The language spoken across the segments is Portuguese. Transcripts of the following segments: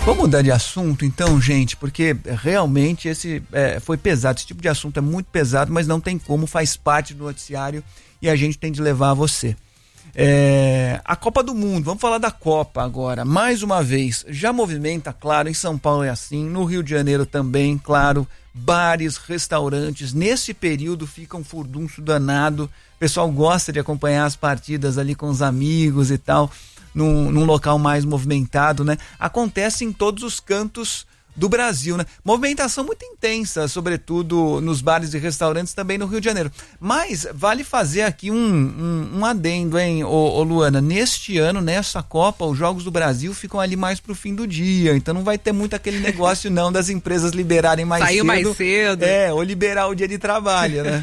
Vamos mudar de assunto então, gente, porque realmente foi pesado. Esse tipo de assunto é muito pesado, mas não tem como, faz parte do noticiário e a gente tem de levar a você. A Copa do Mundo, vamos falar da Copa agora, mais uma vez, já movimenta, claro, em São Paulo é assim, no Rio de Janeiro também, claro, bares, restaurantes, nesse período fica um furdunço danado, o pessoal gosta de acompanhar as partidas ali com os amigos e tal, num local mais movimentado, né? Acontece em todos os cantos do Brasil, né? Movimentação muito intensa, sobretudo nos bares e restaurantes também no Rio de Janeiro. Mas vale fazer aqui um adendo, hein, ô Luana? Neste ano, nessa Copa, os Jogos do Brasil ficam ali mais pro fim do dia, então não vai ter muito aquele negócio não das empresas liberarem mais cedo. Sair mais cedo. Ou liberar o dia de trabalho, né?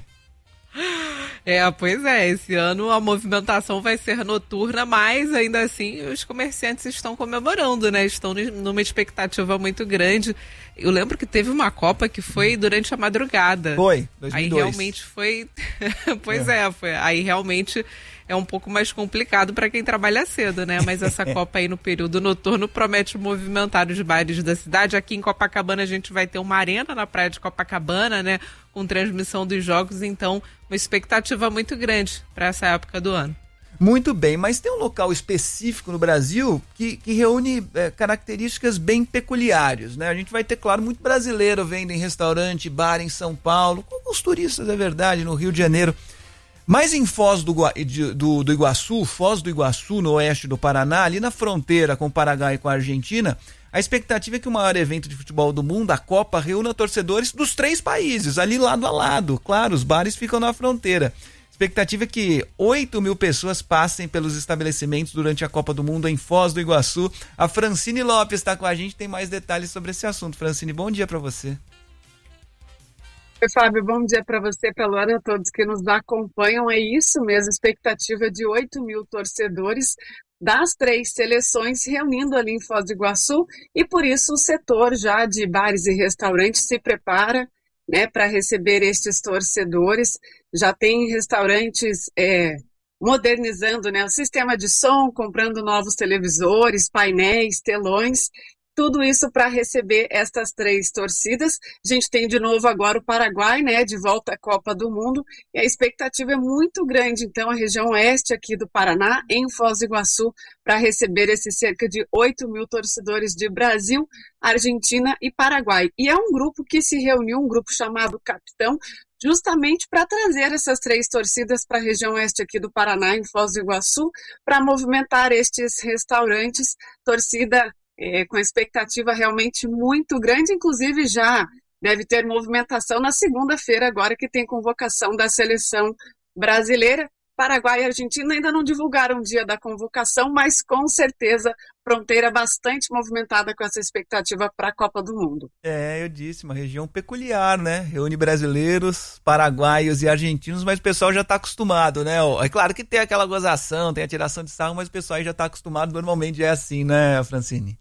Pois é, esse ano a movimentação vai ser noturna, mas ainda assim os comerciantes estão comemorando, né? Estão numa expectativa muito grande. Eu lembro que teve uma Copa que foi durante a madrugada. Foi, 2002. Aí realmente foi... foi. Aí realmente é um pouco mais complicado para quem trabalha cedo, né? Mas essa Copa aí no período noturno promete movimentar os bares da cidade. Aqui em Copacabana a gente vai ter uma arena na praia de Copacabana, né? Com transmissão dos jogos, então uma expectativa muito grande para essa época do ano. Muito bem, mas tem um local específico no Brasil que reúne características bem peculiares, né? A gente vai ter, claro, muito brasileiro vendo em restaurante, bar em São Paulo, com os turistas, é verdade, no Rio de Janeiro. Mas em Foz do Iguaçu, Foz do Iguaçu, no oeste do Paraná, ali na fronteira com o Paraguai e com a Argentina, a expectativa é que o maior evento de futebol do mundo, a Copa, reúna torcedores dos 3 países, ali lado a lado. Claro, os bares ficam na fronteira. A expectativa é que 8.000 pessoas passem pelos estabelecimentos durante a Copa do Mundo em Foz do Iguaçu. A Francine Lopes está com a gente, tem mais detalhes sobre esse assunto. Francine, bom dia para você. Oi, Fábio, bom dia para você, para a Luana, a todos que nos acompanham. É isso mesmo, expectativa de 8.000 torcedores das 3 seleções reunindo ali em Foz do Iguaçu, e por isso o setor já de bares e restaurantes se prepara, né, para receber estes torcedores. Já tem restaurantes modernizando, né, o sistema de som, comprando novos televisores, painéis, telões. Tudo isso para receber estas 3 torcidas. A gente tem de novo agora o Paraguai, né, de volta à Copa do Mundo, e a expectativa é muito grande, então, a região oeste aqui do Paraná, em Foz do Iguaçu, para receber esses cerca de 8.000 torcedores de Brasil, Argentina e Paraguai. E é um grupo que se reuniu, um grupo chamado Capitão, justamente para trazer essas 3 torcidas para a região oeste aqui do Paraná, em Foz do Iguaçu, para movimentar estes restaurantes, torcida com expectativa realmente muito grande, inclusive já deve ter movimentação na segunda-feira agora que tem convocação da seleção brasileira. Paraguai e Argentina ainda não divulgaram o dia da convocação, mas com certeza fronteira bastante movimentada com essa expectativa para a Copa do Mundo. Eu disse, uma região peculiar, né? Reúne brasileiros, paraguaios e argentinos, mas o pessoal já está acostumado, né? É claro que tem aquela gozação, tem a tiração de sarro, mas o pessoal aí já está acostumado, normalmente é assim, né, Francine?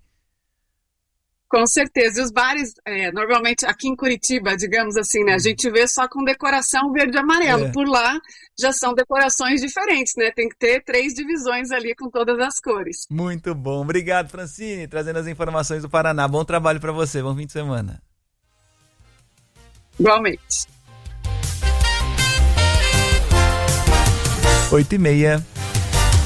Com certeza, e os bares, normalmente aqui em Curitiba, digamos assim, né, a gente vê só com decoração verde e amarelo, por lá já são decorações diferentes, né, tem que ter 3 divisões ali com todas as cores. Muito bom, obrigado, Francine, trazendo as informações do Paraná, bom trabalho para você, bom fim de semana. Igualmente. 8h30.